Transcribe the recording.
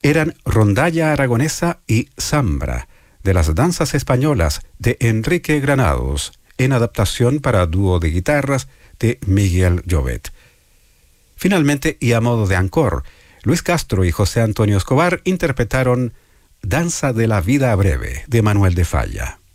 eran Rondalla Aragonesa y Zambra, de las danzas españolas de Enrique Granados, en adaptación para dúo de guitarras de Miguel Llobet. Finalmente, y a modo de encore, Luis Castro y José Antonio Escobar interpretaron Danza de la Vida Breve, de Manuel de Falla.